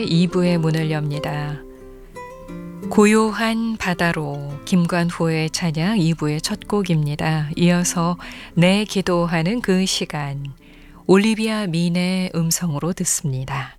2부의 문을 엽니다. 고요한 바다로 김관호의 찬양 2부의 첫 곡입니다. 이어서 내 기도하는 그 시간 올리비아 민의 음성으로 듣습니다.